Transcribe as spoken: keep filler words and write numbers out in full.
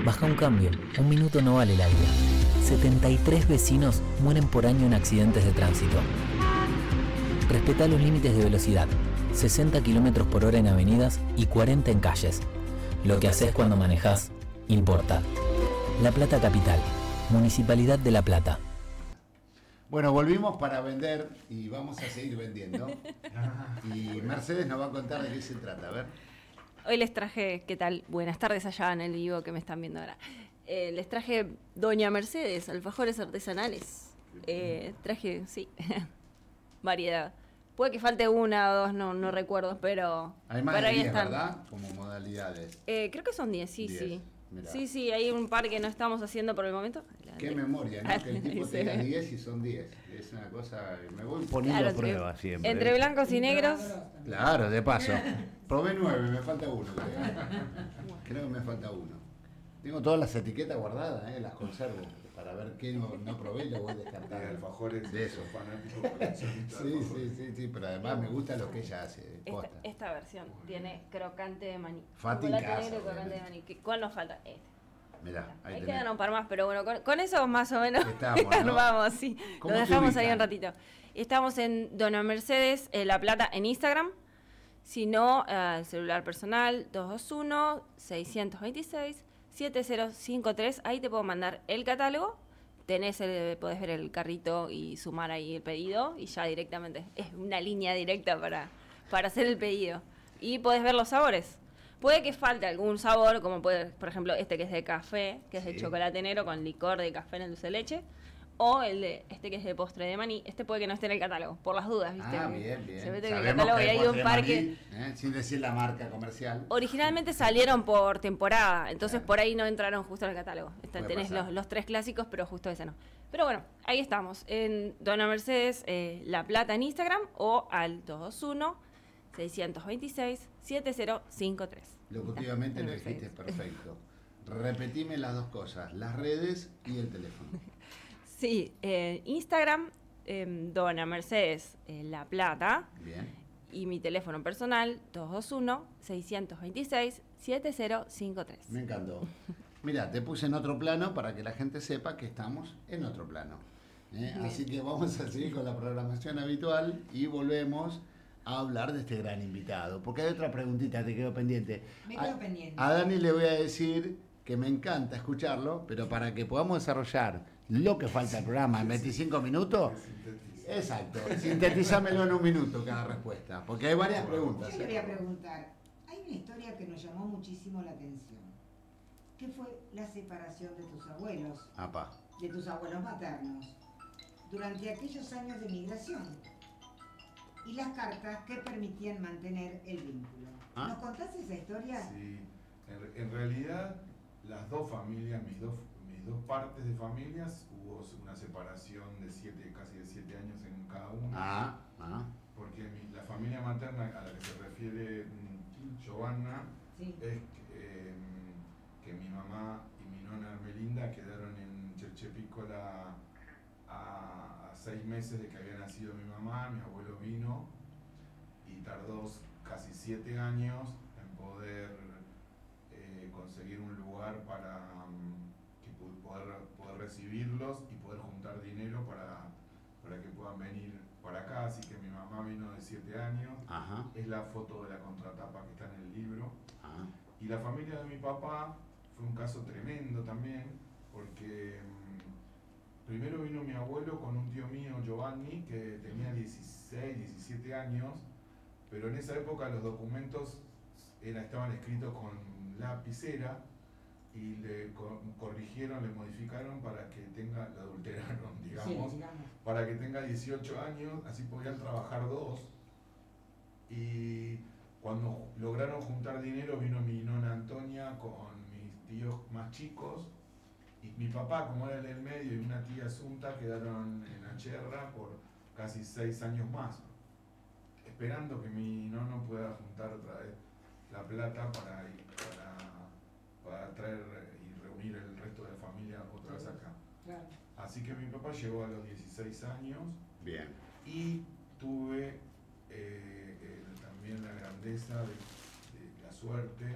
Baja un cambio, un minuto no vale la vida. setenta y tres vecinos mueren por año en accidentes de tránsito. Respeta los límites de velocidad, sesenta kilómetros por hora en avenidas y cuarenta en calles. Lo que haces cuando manejás importa. La Plata Capital, Municipalidad de La Plata. Bueno, volvimos para vender y vamos a seguir vendiendo. Y Mercedes nos va a contar de qué se trata, a ver. Hoy les traje, ¿qué tal? Buenas tardes allá en el vivo que me están viendo ahora. Eh, les traje Doña Mercedes, alfajores artesanales. Eh, traje, sí, variedad. Puede que falte una o dos, no, no recuerdo, pero... Hay más pero de ahí diez, están. ¿verdad? Como modalidades. Eh, creo que son diez, sí, diez. sí. Mirá. Sí, sí, hay un par que no estamos haciendo por el momento. Qué memoria, ¿no? Que el tipo te diga diez y son diez. Es una cosa... Me voy poniendo Claro, a prueba entre, siempre. entre ¿eh? blancos y negros. Claro, de paso. Probé nueve, me falta uno. Creo, creo que me falta uno. Tengo todas las etiquetas guardadas, ¿eh? Las conservo. Para ver qué no, no probé y lo voy a descartar. De alfajores de eso. Fanáticos coleccionistas. Sí, sí, sí, sí, pero además me gusta lo que ella hace. Esta, esta versión tiene crocante de maní. Fati Chocolate casa, negro y crocante de maní. ¿Cuál nos falta? Este. Mirá, ahí, ahí tenés. quedan un par más, pero bueno, con, con eso más o menos Estamos, ¿no? vamos, sí. Lo ¿Cómo te dejamos ahí ubican? un ratito. Estamos en Dona Mercedes, eh, La Plata, en Instagram. Si no, eh, el celular personal, dos dos uno, seis dos seis, siete cero cinco tres. Ahí te puedo mandar el catálogo. Tenés el, podés ver el carrito y sumar ahí el pedido. Y ya directamente, es una línea directa para, para hacer el pedido. Y podés ver los sabores. Puede que falte algún sabor, como puede, por ejemplo, este que es de café, que es Sí. de chocolate negro con licor de café en el dulce de leche. O el de este que es de postre de maní. Este puede que no esté en el catálogo, por las dudas, ¿viste? Ah, bien, bien. Se mete en el Sabemos catálogo que y hay postre un par de que... maní, ¿eh? Sin decir la marca comercial. Originalmente salieron por temporada, entonces Claro. por ahí no entraron justo en el catálogo. Está- Puede tenés pasar. los, los tres clásicos, pero justo ese no. Pero bueno, ahí estamos, en Dona Mercedes, eh, La Plata en Instagram o al dos dos uno, seis dos seis, siete cero cinco tres. Locutivamente Está, lo Dona dijiste Mercedes. perfecto. Repetime las dos cosas, las redes y el teléfono. Sí, eh, Instagram, eh, Dona Mercedes, eh, La Plata. Bien. Y mi teléfono personal, dos dos uno, seis dos seis, siete cero cinco tres. Me encantó. Mira, te puse en otro plano para que la gente sepa que estamos en otro plano. ¿eh? Así que vamos a seguir con la programación habitual y volvemos a hablar de este gran invitado. Porque hay otra preguntita, te quedo pendiente. Me quedo a, pendiente. A Dani le voy a decir que me encanta escucharlo, pero para que podamos desarrollar lo que falta del programa en veinticinco minutos, exacto, sintetizámelo en un minuto cada respuesta, porque hay varias preguntas. Yo le voy a ¿eh? preguntar, hay una historia que nos llamó muchísimo la atención, que fue la separación de tus abuelos, Apa. de tus abuelos maternos, durante aquellos años de migración, y las cartas que permitían mantener el vínculo. ¿Ah? ¿Nos contás esa historia? Sí, en, en realidad las dos familias, mis dos, mis dos partes de familias, hubo una separación de siete, casi de siete años en cada una. Ah, ah. Porque mi- la familia materna a la que se refiere mm, Giovanna Sí. es que, eh, que mi mamá y mi nona Ermelinda quedaron en Cherchepícola a, a seis meses de que había nacido mi mamá. Mi abuelo vino y tardó casi siete años en poder eh, conseguir un lugar para um, que pu- poder, poder recibirlos y poder juntar dinero para, para que puedan venir para acá. Así que mi mamá vino de siete años. Ajá. Es la foto de la contratapa que está en el libro. Ah. Y la familia de mi papá fue un caso tremendo también, porque mm, primero vino mi abuelo con un tío mío, Giovanni, que tenía dieciséis, diecisiete años, pero en esa época los documentos era, estaban escritos con lapicera y le co- corrigieron, le modificaron para que tenga, lo adulteraron, digamos, Sí, digamos. para que tenga dieciocho años, así podían trabajar dos. Y cuando lograron juntar dinero vino mi nona Antonia con mis tíos más chicos y mi papá, como era el del medio, y una tía Asunta quedaron en Acherra por casi seis años más, esperando que mi nono pueda juntar otra vez la plata para, ir- para, para traer y reunir el resto de la familia otra vez acá. Claro. Así que mi papá llegó a los dieciséis años Bien. y tuve eh, eh, también la grandeza de, de la suerte